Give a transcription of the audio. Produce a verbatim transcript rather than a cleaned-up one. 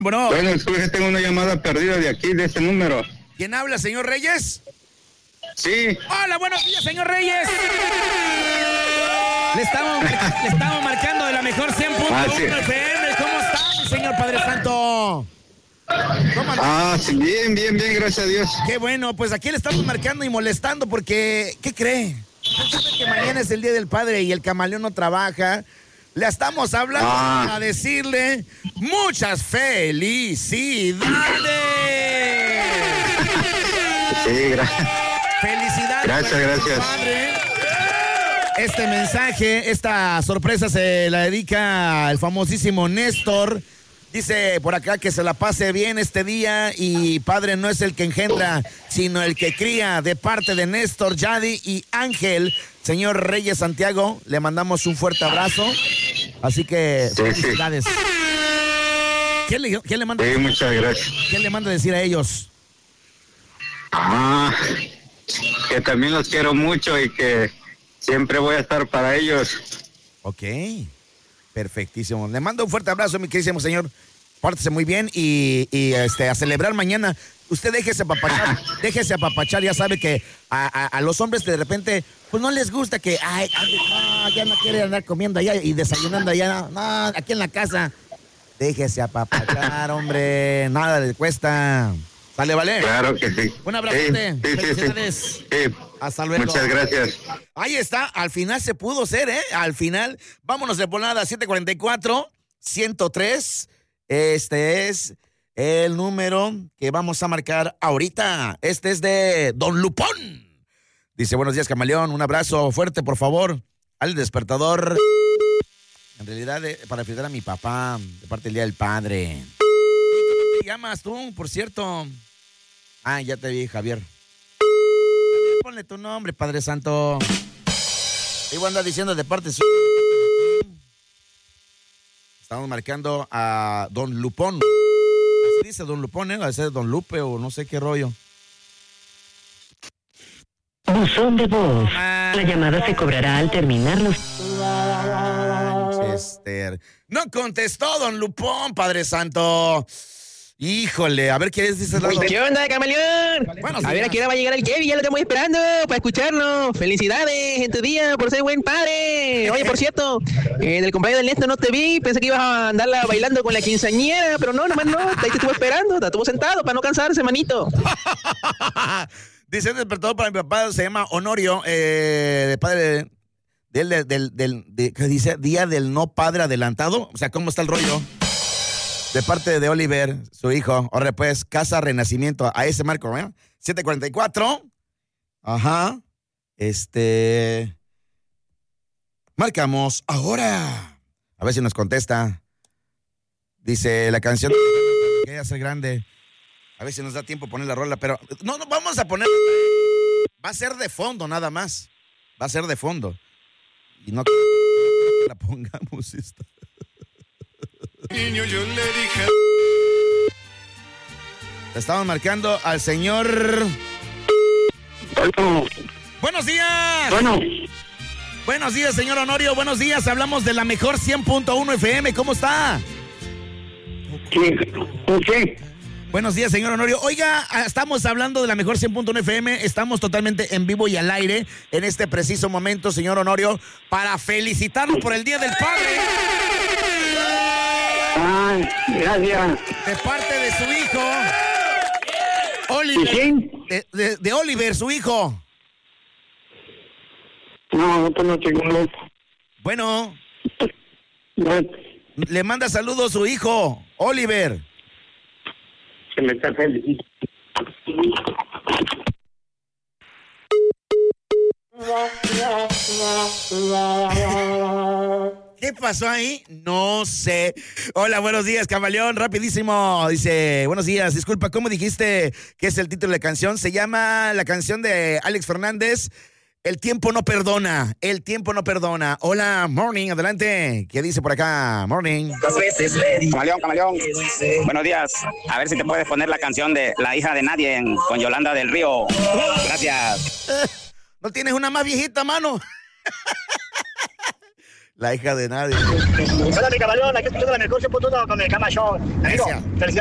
Bueno. Bueno, es que tengo una llamada perdida de aquí, de este número. ¿Quién habla, señor Reyes? Sí. Hola, buenos días, señor Reyes. Le estamos, le estamos marcando de la mejor cien punto uno ah, sí. F M. ¿Cómo está, mi señor Padre Santo? ¿Cómo ah, sí, bien, bien, bien, gracias a Dios. Qué bueno, pues aquí le estamos marcando y molestando porque, ¿qué cree? Usted sabe que mañana es el Día del Padre y el camaleón no trabaja. Le estamos hablando ah. para decirle muchas felicidades. Sí, gracias. Felicidades. Gracias, gracias. Padre. Este mensaje, esta sorpresa se la dedica al famosísimo Néstor. Dice por acá que se la pase bien este día y padre no es el que engendra, sino el que cría, de parte de Néstor, Yadi y Ángel. Señor Reyes Santiago, le mandamos un fuerte abrazo. Así que sí, felicidades. Sí. ¿Qué le, qué le manda? Sí, muchas gracias. ¿Qué le manda a decir a ellos? Ah, que también los quiero mucho y que siempre voy a estar para ellos. Ok. Perfectísimo. Le mando un fuerte abrazo, mi queridísimo señor. Pórtese muy bien y, y este, a celebrar mañana. Usted déjese apapachar, déjese apapachar. Ya sabe que a, a, a los hombres de repente, pues no les gusta que, ay, no, ya no quiere andar comiendo allá y desayunando allá. No, aquí en la casa. Déjese apapachar, hombre. Nada le cuesta. ¿Sale, vale? Claro que sí. Un abrazo. Sí, sí, Felicidades. Sí, sí. Hasta luego. Muchas gracias. Ahí está, al final se pudo ser, ¿eh? Al final, vámonos de volada, siete cuarenta y cuatro, ciento tres. Este es el número que vamos a marcar ahorita. Este es de Don Lupón. Dice, buenos días, camaleón, un abrazo fuerte, por favor, al despertador. En realidad, eh, para felicitar a mi papá, de parte del Día del Padre. ¿Cómo te llamas tú, por cierto? Ah, ya te vi, Javier. Ponle tu nombre, Padre Santo. Igual anda diciendo de parte suya. Estamos marcando a Don Lupón. Así dice Don Lupón, ¿eh? A veces Don Lupe o no sé qué rollo. Buzón de voz. Ah, la llamada se cobrará al terminar los... Manchester. No contestó Don Lupón, Padre Santo. Híjole, a ver qué dice el lado. ¿Qué onda, camaleón? Bueno, a ver a qué hora va a llegar el Kevin, ya lo estamos esperando para escucharlo. Felicidades en tu día por ser buen padre. Oye, por cierto, en el cumpleaños del Néstor no te vi, pensé que ibas a andarla bailando con la quinceañera, pero no, nomás no, ahí te estuvo esperando, te estuvo sentado para no cansarse, manito. Dice el despertador para mi papá, se llama Honorio, eh, de padre del, del, del, del de, ¿qué dice? Día del no padre adelantado, o sea, ¿cómo está el rollo? De parte de Oliver, su hijo. Ahora pues, Casa Renacimiento. A ese marco, ¿eh? siete cuarenta y cuatro. Ajá. Este... Marcamos ahora. A ver si nos contesta. Dice la canción... Que hace grande. A ver si nos da tiempo poner la rola, pero... No, no, vamos a poner... Va a ser de fondo, nada más. Va a ser de fondo. Y no... La pongamos esta... Niño, yo le dije. Estamos marcando al señor. Bueno. Buenos días. Bueno. Buenos días, señor Honorio. Buenos días. Hablamos de la mejor cien punto uno F M. ¿Cómo está? ¿Qué? ¿Qué? Buenos días, señor Honorio. Oiga, estamos hablando de la mejor cien punto uno F M. Estamos totalmente en vivo y al aire en este preciso momento, señor Honorio, para felicitarlo por el Día del Padre. Ay, gracias. De parte de su hijo, Oliver. ¿Quién? De, de, de Oliver, su hijo. No, no, no tengo loco. Bueno. No. Le manda saludos a su hijo, Oliver. Se me está feliz. ¿Qué pasó ahí? No sé. Hola, buenos días, camaleón. Rapidísimo. Dice, buenos días. Disculpa, ¿cómo dijiste que es el título de la canción? Se llama la canción de Alex Fernández, El tiempo no perdona. El tiempo no perdona. Hola, morning, adelante. ¿Qué dice por acá? Morning. Camaleón, camaleón. Buenos días. A ver si te puedes poner la canción de La hija de nadie en, con Yolanda del Río. Gracias. ¿No tienes una más viejita, mano? La hija de nadie. Hola, mi camaleón, aquí escuchando la mejor ciento punto uno con el Cama Show. Amigo, felicidades.